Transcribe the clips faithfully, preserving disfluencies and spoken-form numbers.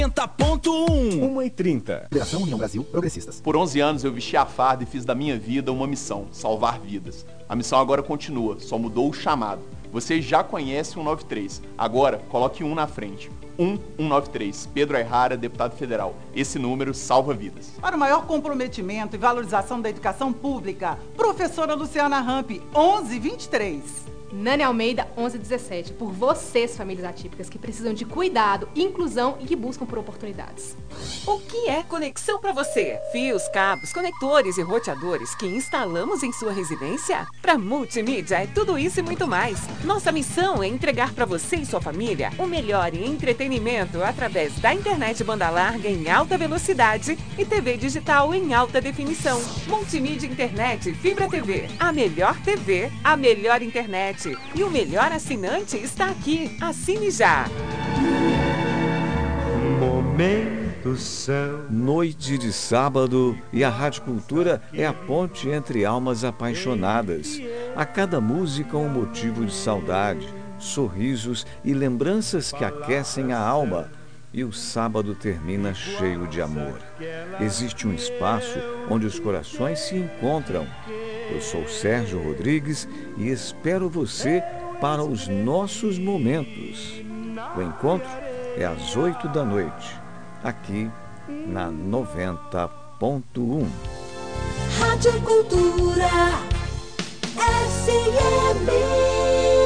noventa ponto um. uma e trinta. Federação União Brasil Progressistas. Por onze anos eu vesti a farda e fiz da minha vida uma missão, salvar vidas. A missão agora continua, só mudou o chamado. Você já conhece o cento e noventa e três, agora coloque um na frente. um um nove três, Pedro Ayrara, deputado federal. Esse número salva vidas. Para o maior comprometimento e valorização da educação pública, professora Luciana Ramp, onze vinte e três. Nani Almeida, onze dezessete, por vocês, famílias atípicas, que precisam de cuidado, inclusão e que buscam por oportunidades. O que é conexão para você? Fios, cabos, conectores e roteadores que instalamos em sua residência? Para multimídia é tudo isso e muito mais. Nossa missão é entregar para você e sua família o melhor em entretenimento através da internet banda larga em alta velocidade e T V digital em alta definição. Multimídia Internet Fibra T V. A melhor T V, a melhor internet. E o melhor assinante está aqui. Assine já. Momento São. Noite de sábado e a Rádio Cultura é a ponte entre almas apaixonadas. A cada música um motivo de saudade, sorrisos e lembranças que aquecem a alma. E o sábado termina cheio de amor. Existe um espaço onde os corações se encontram. Eu sou Sérgio Rodrigues e espero você para os nossos momentos. O encontro é às oito da noite, aqui na noventa ponto um. Rádio Cultura S M.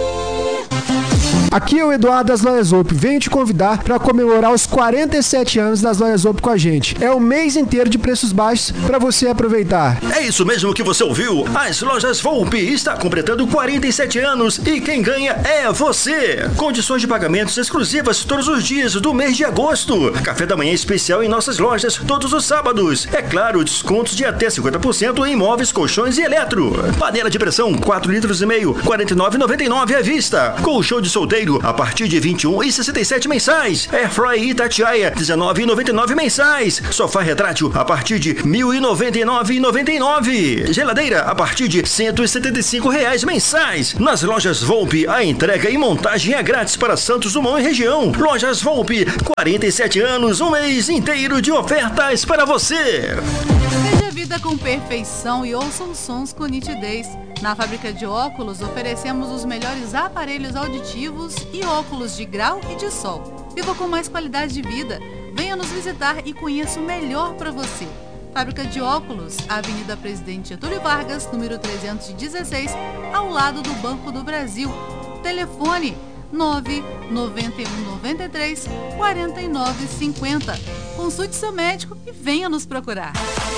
Aqui é o Eduardo das Lojas Zopp. Venho te convidar para comemorar os quarenta e sete anos das Lojas Zopp com a gente. É o mês inteiro de preços baixos para você aproveitar. É isso mesmo que você ouviu. As Lojas Volpe está completando quarenta e sete anos e quem ganha é você. Condições de pagamentos exclusivas todos os dias do mês de agosto. Café da manhã especial em nossas lojas todos os sábados. É claro, descontos de até cinquenta por cento em móveis, colchões e eletro. Panela de pressão quatro litros e meio, quarenta e nove reais e noventa e nove centavos à vista. Colchão de solteiro a partir de vinte e um reais e sessenta e sete centavos mensais. Airfryer Itatiaia dezenove reais e noventa e nove centavos mensais. Sofá retrátil a partir de mil e noventa e nove reais e noventa e nove centavos. Geladeira a partir de cento e setenta e cinco reais mensais. Nas Lojas Volpe, a entrega e montagem é grátis para Santos Dumont e região. Lojas Volpe, quarenta e sete anos, um mês inteiro de ofertas para você. Veja a vida com perfeição e ouça os sons com nitidez. Na Fábrica de Óculos, oferecemos os melhores aparelhos auditivos e óculos de grau e de sol. Viva com mais qualidade de vida. Venha nos visitar e conheça o melhor para você. Fábrica de Óculos, Avenida Presidente Getúlio Vargas, número trezentos e dezesseis, ao lado do Banco do Brasil. Telefone nove nove um nove três quatro nove cinco zero. Consulte seu médico e venha nos procurar.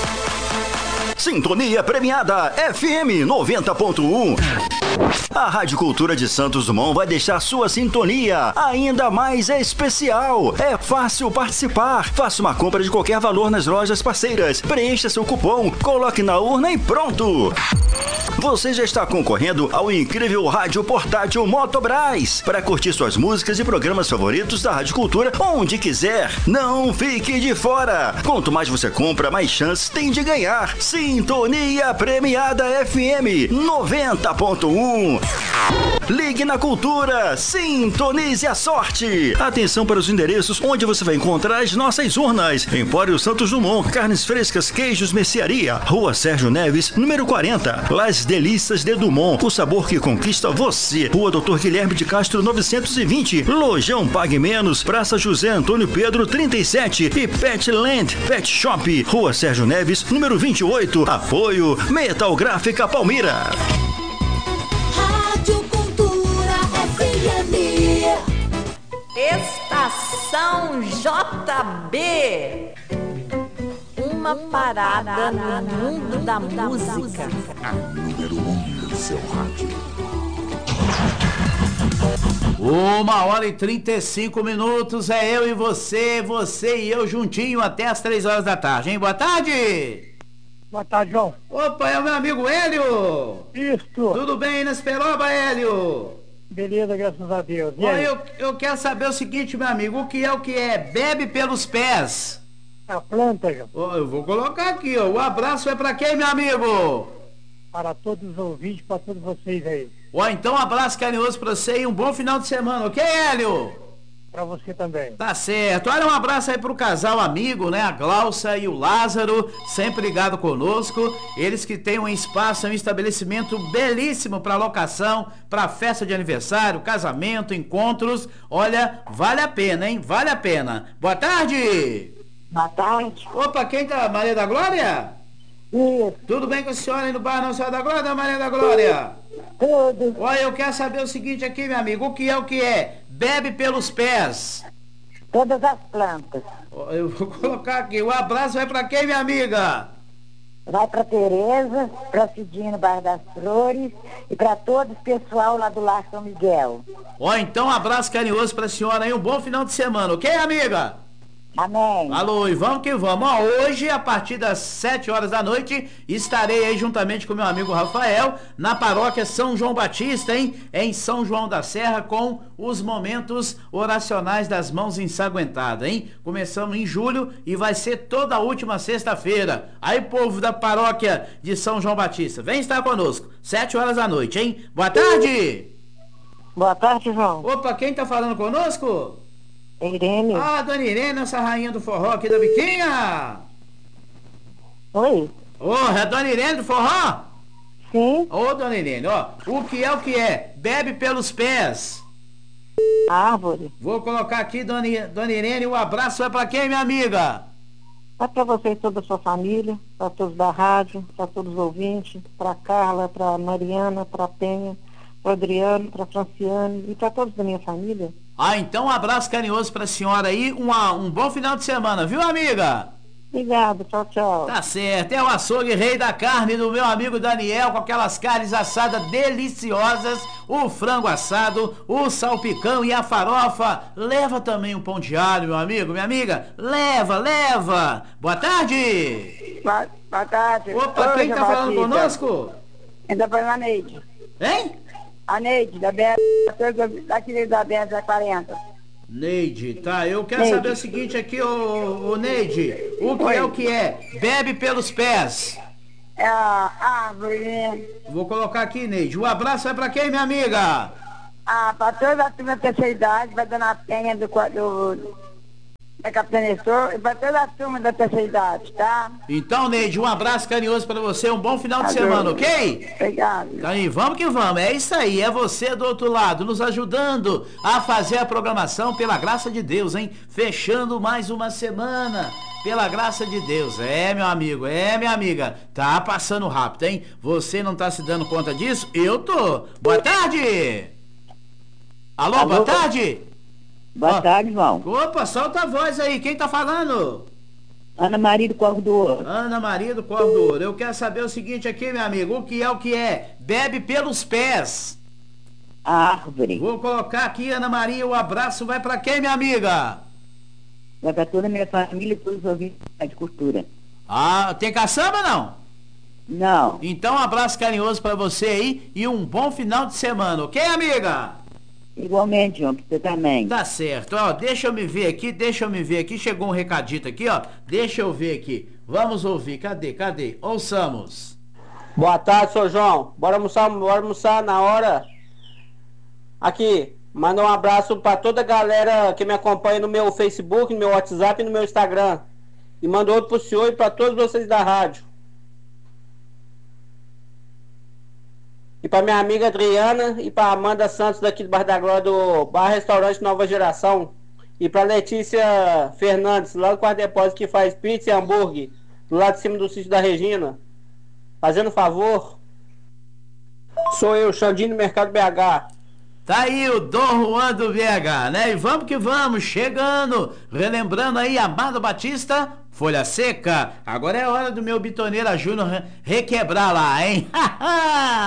Sintonia premiada F M noventa ponto um. A Rádio Cultura de Santos Dumont vai deixar sua sintonia ainda mais especial. É fácil participar. Faça uma compra de qualquer valor nas lojas parceiras. Preencha seu cupom, coloque na urna e pronto. Você já está concorrendo ao incrível rádio portátil Motobras para curtir suas músicas e programas favoritos da Rádio Cultura onde quiser. Não fique de fora. Quanto mais você compra, mais chances tem de ganhar. Sintonia premiada F M noventa ponto um. Ligue na Cultura, sintonize a sorte. Atenção para os endereços onde você vai encontrar as nossas urnas. Empório Santos Dumont, carnes frescas, queijos, mercearia. Rua Sérgio Neves, número quarenta. Las Delícias de Dumont, o sabor que conquista você. Rua Doutor Guilherme de Castro, novecentos e vinte. Lojão Pague Menos, Praça José Antônio Pedro, trinta e sete. E Petland Pet Shop, Rua Sérgio Neves, número vinte e oito. Apoio Metal Gráfica Palmira. Rádio Cultura F M. Estação J B. Uma parada no mundo da música. A número um do seu rádio. Uma hora e trinta e cinco minutos, é eu e você, você e eu juntinho até as três horas da tarde, hein? Boa tarde! Boa tarde, João. Opa, é o meu amigo Hélio! Isso! Tudo bem aí nas Peroba, Hélio? Beleza, graças a Deus. E Olha, eu, eu quero saber o seguinte, meu amigo, o que é o que é? Bebe pelos pés. A planta, João. Oh, eu vou colocar aqui, ó. O abraço é pra quem, meu amigo? Para todos os ouvintes, para todos vocês aí. Ó, então um abraço carinhoso pra você e um bom final de semana, ok, Hélio? Pra você também. Tá certo. Olha, um abraço aí pro casal amigo, né? A Glaucia e o Lázaro, sempre ligado conosco. Eles que têm um espaço, um estabelecimento belíssimo para locação, para festa de aniversário, casamento, encontros. Olha, vale a pena, hein? Vale a pena. Boa tarde. Boa tarde. Opa, quem tá? Maria da Glória? Isso. Tudo bem com a senhora aí no bairro Nossa Senhora da Glória, dona Maria da Glória? Tudo. Olha, eu quero saber o seguinte aqui, meu amigo. O que é o que é? Bebe pelos pés. Todas as plantas. Eu vou colocar aqui. O abraço vai pra quem, minha amiga? Vai pra Tereza, pra Cidinho no bairro das Flores e pra todo o pessoal lá do Lar São Miguel. Ó, então um abraço carinhoso pra senhora aí. Um bom final de semana, ok, amiga? Amém. Alô, e vamos que vamos. Ó, hoje, a partir das sete horas da noite, estarei aí juntamente com meu amigo Rafael, na paróquia São João Batista, hein? Em São João da Serra, com os momentos oracionais das mãos ensanguentadas, hein? Começamos em julho e vai ser toda a última sexta-feira. Aí, povo da paróquia de São João Batista, vem estar conosco. Sete horas da noite, hein? Boa tarde! Boa tarde, João. Opa, quem tá falando conosco? Irene. Ah, dona Irene, essa rainha do forró aqui da Biquinha. Oi. Ô, oh, é a dona Irene do forró? Sim. Ô, oh, dona Irene, ó, o que é o que é? Bebe pelos pés. Árvore. Vou colocar aqui, dona, I- dona Irene, o um abraço é pra quem, minha amiga? É pra você e toda a sua família, pra todos da rádio, pra todos os ouvintes, pra Carla, pra Mariana, pra Penha, pra Adriano, pra Franciane e pra todos da minha família. Ah, então um abraço carinhoso pra senhora aí, uma, um bom final de semana, viu, amiga? Obrigado, tchau, tchau. Tá certo, é o açougue rei da carne do meu amigo Daniel, com aquelas carnes assadas deliciosas, o frango assado, o salpicão e a farofa. Leva também um pão de alho, meu amigo, minha amiga, leva, leva. Boa tarde. Boa, boa tarde. Opa, quem tá falando conosco? Ainda foi a Neide. Hein? A Neide, da B R, daqui da B R quarenta. Neide, tá, eu quero Neide. saber o seguinte aqui, ô, ô Neide, o que Oi. é o que é? Bebe pelos pés. É a árvore, né? Vou colocar aqui, Neide, o abraço é pra quem, minha amiga? Ah, pra toda a turma da terceira idade, pra dona Penha do, do, da Capitã Nestor e pra toda a turma da terceira idade, tá? Então, Neide, um abraço carinhoso pra você, um bom final de Adeus. semana, ok? Obrigado. Então, aí, vamos que vamos, é isso aí, é você do outro lado, nos ajudando a fazer a programação, pela graça de Deus, hein? Fechando mais uma semana, pela graça de Deus, é, meu amigo, é, minha amiga, tá passando rápido, hein? Você não tá se dando conta disso? Eu tô. Boa tarde! Alô, Alô? boa tarde! Boa Ó, tarde, João. Opa, solta a voz aí, quem tá falando? Ana Maria do Corvo do Ouro. Ana Maria do Corvo do Ouro. Eu quero saber o seguinte aqui, meu amigo. O que é o que é? Bebe pelos pés. A árvore. Vou colocar aqui, Ana Maria, o abraço vai pra quem, minha amiga? Vai pra toda a minha família e todos os ouvintes de cultura. Ah, tem caçamba não? Não. Então um abraço carinhoso pra você aí e um bom final de semana, ok, amiga? Igualmente, João, pra você também. Tá certo, ó, deixa eu me ver aqui, deixa eu me ver aqui, chegou um recadito aqui, ó, deixa eu ver aqui, vamos ouvir, cadê, cadê? Ouçamos. Boa tarde, seu João, bora almoçar, bora almoçar na hora. Aqui, manda um abraço pra toda a galera que me acompanha no meu Facebook, no meu WhatsApp e no meu Instagram. E manda outro pro senhor e pra todos vocês da rádio. E pra minha amiga Adriana e pra Amanda Santos daqui do Bairro da Glória do Bar Restaurante Nova Geração. E pra Letícia Fernandes, lá do Quarto Depósito, que faz pizza e hambúrguer, do lado de cima do sítio da Regina. Fazendo favor. Sou eu, Xandinho do Mercado B H. Tá aí o Dom Juan do B H, né? E vamos que vamos, chegando, relembrando aí Amado Batista, Folha Seca. Agora é hora do meu Bitoneira Júnior re- requebrar lá, hein?